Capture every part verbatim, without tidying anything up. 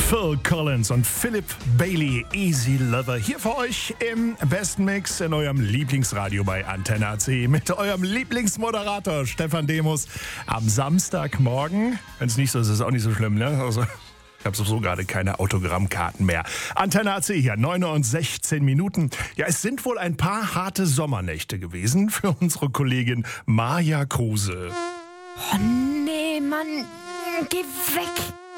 Phil Collins und Philip Bailey, Easy Lover, hier für euch im besten Mix in eurem Lieblingsradio bei Antenne A C mit eurem Lieblingsmoderator Stefan Demus am Samstagmorgen. Wenn es nicht so ist, ist es auch nicht so schlimm, ne? Also, ich habe sowieso gerade keine Autogrammkarten mehr. Antenne A C hier, neun Uhr und sechzehn Minuten. Ja, es sind wohl ein paar harte Sommernächte gewesen für unsere Kollegin Maja Kruse. Oh nee, Mann, geh weg!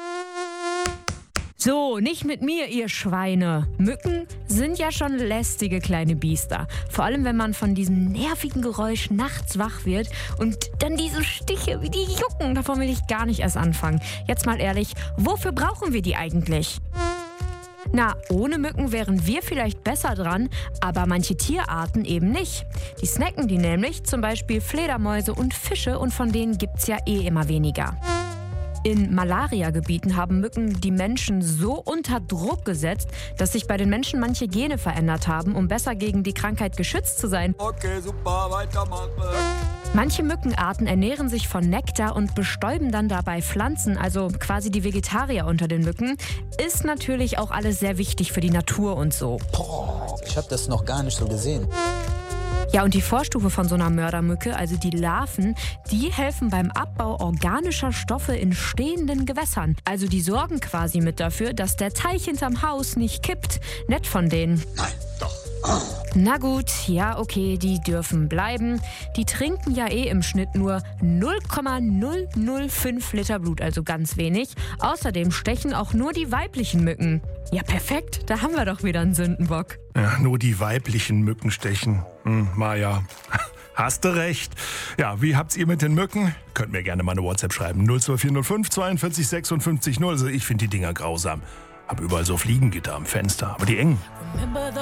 So, nicht mit mir, ihr Schweine. Mücken sind ja schon lästige kleine Biester. Vor allem, wenn man von diesem nervigen Geräusch nachts wach wird und dann diese Stiche, wie die jucken. Davon will ich gar nicht erst anfangen. Jetzt mal ehrlich, wofür brauchen wir die eigentlich? Na, ohne Mücken wären wir vielleicht besser dran, aber manche Tierarten eben nicht. Die snacken die nämlich, zum Beispiel Fledermäuse und Fische, und von denen gibt's ja eh immer weniger. In Malariagebieten haben Mücken die Menschen so unter Druck gesetzt, dass sich bei den Menschen manche Gene verändert haben, um besser gegen die Krankheit geschützt zu sein. Okay, super, weitermachen. Manche Mückenarten ernähren sich von Nektar und bestäuben dann dabei Pflanzen, also quasi die Vegetarier unter den Mücken. Ist natürlich auch alles sehr wichtig für die Natur und so. Boah, ich habe das noch gar nicht so gesehen. Ja, und die Vorstufe von so einer Mördermücke, also die Larven, die helfen beim Abbau organischer Stoffe in stehenden Gewässern. Also die sorgen quasi mit dafür, dass der Teich hinterm Haus nicht kippt. Nett von denen. Nein, doch. Oh. Na gut, ja okay, die dürfen bleiben. Die trinken ja eh im Schnitt nur null Komma null null fünf Liter Blut, also ganz wenig. Außerdem stechen auch nur die weiblichen Mücken. Ja perfekt, da haben wir doch wieder einen Sündenbock. Ja, nur die weiblichen Mücken stechen. Hm, Maja, hast du recht. Ja, wie habt's ihr mit den Mücken? Könnt mir gerne mal eine WhatsApp schreiben. null zwei vier null fünf zweiundvierzig sechsundfünfzig null. Also ich finde die Dinger grausam. Hab überall so Fliegengitter am Fenster, aber die engen.